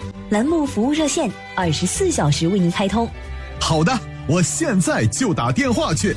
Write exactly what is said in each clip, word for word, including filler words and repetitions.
栏目服务热线二十四小时为您开通。 好的，我现在就打电话去。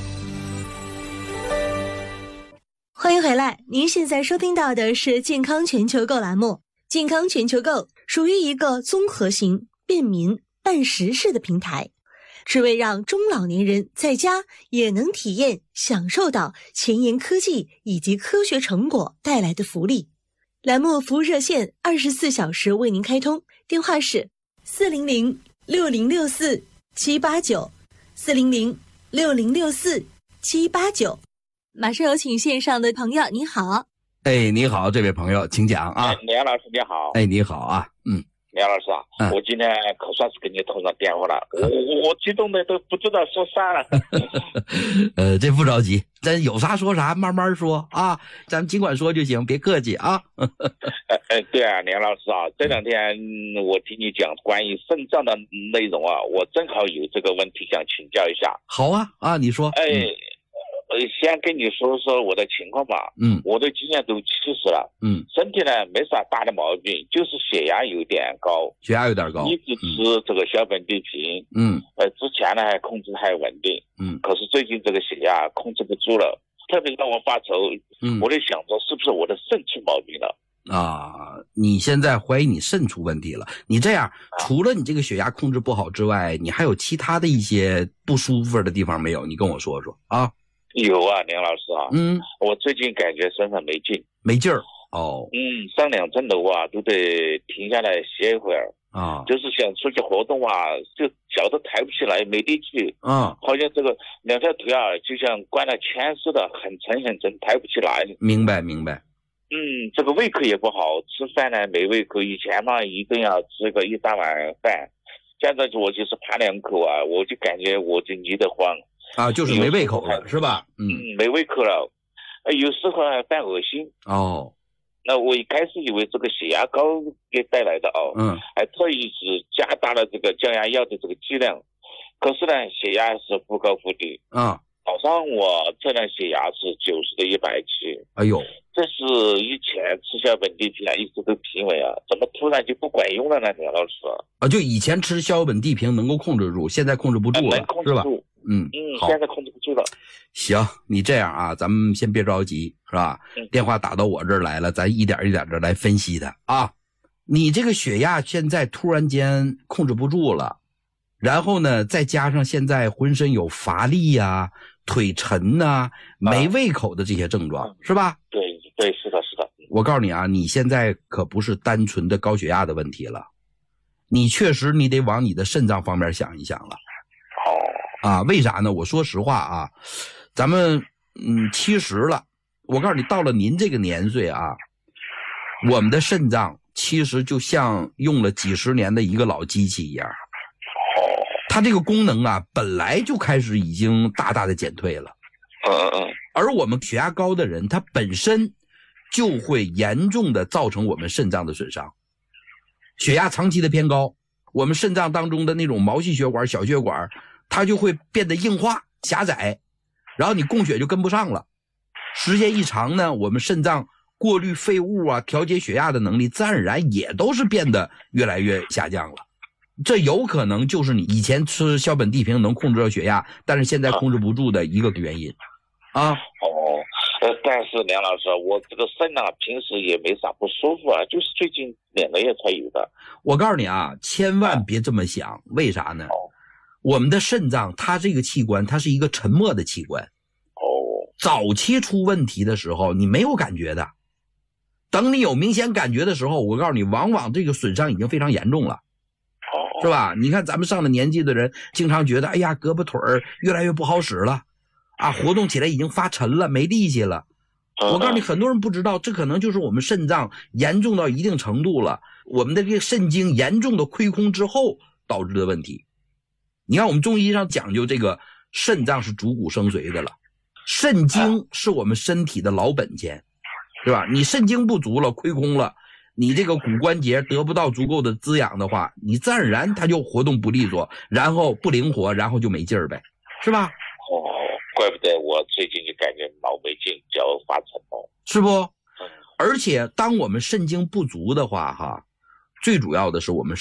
欢迎回来，您现在收听到的是健康全球购栏目。健康全球购属于一个综合型、便民、办实事的平台，只为让中老年人在家也能体验享受到前沿科技以及科学成果带来的福利。栏目服务热线二十四小时为您开通，电话是四零零六零六四七八九四零零六零六四七八九。马上有请线上的朋友，你好。 哎，你好，这位朋友，请讲啊。 梁老师你好。 哎，你好啊，嗯。 梁老师啊、嗯，我今天可算是给你通上电话了，我我我激动的都不知道说啥了。 呃，这不着急，咱有啥说啥，慢慢说啊，咱尽管说就行，别客气啊。 呃呃，对啊，梁老师啊，这两天我听你讲关于肾脏的内容啊，我正好有这个问题想请教一下。 好啊，啊，你说。 哎。嗯呃，先跟你说说我的情况吧。 嗯， 我都今年都七十了。 嗯， 身体呢没啥大的毛病，就是血压有点高。 血压有点高。 一直吃这个小本地平。 嗯， 呃，之前呢还控制还稳定。 嗯， 可是最近这个血压控制不住了，特别让我发愁。 嗯， 我在想着是不是我的肾出毛病了。 啊，你现在怀疑你肾出问题了？你这样，除了你这个血压控制不好之外，你还有其他的一些不舒服的地方没有？你跟我说说啊。 有啊，梁老师啊， 嗯， 我最近感觉身上没劲， 没劲儿哦， 嗯，上两层楼啊，都得停下来歇一会儿啊， 就是想出去活动啊，就脚都抬不起来，没力气， 啊， 好像这个两条腿啊，就像灌了铅似的，很沉很沉，抬不起来。 明白明白， 嗯，这个胃口也不好，吃饭呢没胃口，以前嘛一顿要吃个一大碗饭，现在我就是扒两口啊，我就感觉我就腻得慌。 啊，就是没胃口了，是吧？嗯， 没胃口了，呃，有时候还犯恶心。 哦， 那我一开始以为这个血压高给带来的哦， 嗯， 还特意是加大了这个降压药的这个剂量，可是呢，血压是忽高忽低。 啊、嗯， 早上我测量血压是九十的一百七， 哎呦， 这是以前吃小本地平啊，一直都平稳啊，怎么突然就不管用了呢？梁老师啊，就以前吃小本地平能够控制住，现在控制不住了， 能控制住是吧？嗯嗯， 好， 现在控制不住了。 行，你这样啊，咱们先别着急，是吧？ 嗯、 电话打到我这儿来了，咱一点一点的来分析它啊。你这个血压现在突然间控制不住了，然后呢，再加上现在浑身有乏力呀、啊、腿沉呐、啊、没胃口的这些症状， 嗯、 是吧？ 对对，是的，是的。 我告诉你啊，你现在可不是单纯的高血压的问题了，你确实你得往你的肾脏方面想一想了。啊，为啥呢？我说实话啊，咱们嗯七十了，我告诉你，到了您这个年岁啊，我们的肾脏其实就像用了几十年的一个老机器一样，它这个功能啊，本来就开始已经大大的减退了。 嗯嗯嗯。 而我们血压高的人，他本身就会严重的造成我们肾脏的损伤。血压长期的偏高，我们肾脏当中的那种毛细血管、小血管，它就会变得硬化、狭窄，然后你供血就跟不上了。时间一长呢，我们肾脏过滤废物啊、调节血压的能力，自然而然也都是变得越来越下降了。这有可能就是你以前吃小本地平能控制到血压，但是现在控制不住的一个原因啊。 哦，呃，但是梁老师，我这个肾啊，平时也没啥不舒服啊，就是最近两个月才有的。 我告诉你啊，千万别这么想，为啥呢？ 哦， 我们的肾脏它这个器官，它是一个沉默的器官。 哦， 早期出问题的时候，你没有感觉的。等你有明显感觉的时候，我告诉你，往往这个损伤已经非常严重了。 哦， 是吧？你看咱们上了年纪的人，经常觉得，哎呀，胳膊腿儿越来越不好使了，啊，活动起来已经发沉了，没力气了。我告诉你，很多人不知道，这可能就是我们肾脏严重到一定程度了，我们的这个肾精严重的亏空之后导致的问题。你看我们中医上讲究这个肾脏是主骨生髓的了，肾精是我们身体的老本钱，是吧？你肾精不足了，亏空了，你这个骨关节得不到足够的滋养的话，你自然而然它就活动不利索，然后不灵活，然后就没劲儿呗，是吧？ 哦，怪不得我最近就感觉脑没劲，脚发沉了， 是不？而且当我们肾精不足的话，哈，最主要的是我们